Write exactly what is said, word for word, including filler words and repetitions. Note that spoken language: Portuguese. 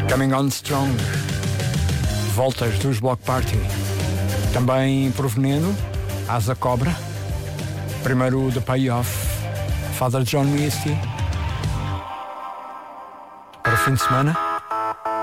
Coming On Strong. Voltas dos Block Party. Também por Veneno, Asa Cobra. Primeiro The Payoff, Father John Misty. Para o fim de semana.